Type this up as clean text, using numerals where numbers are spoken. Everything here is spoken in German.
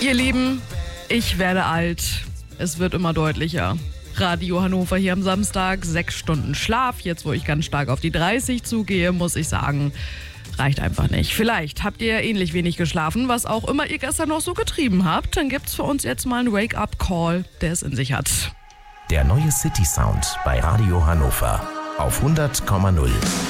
Ihr Lieben, ich werde alt. Es wird immer deutlicher. Radio Hannover hier am Samstag, 6 Stunden Schlaf. Jetzt, wo ich ganz stark auf die 30 zugehe, muss ich sagen, reicht einfach nicht. Vielleicht habt ihr ähnlich wenig geschlafen, was auch immer ihr gestern noch so getrieben habt. Dann gibt's für uns jetzt mal einen Wake-up-Call, der es in sich hat. Der neue City Sound bei Radio Hannover auf 100,0.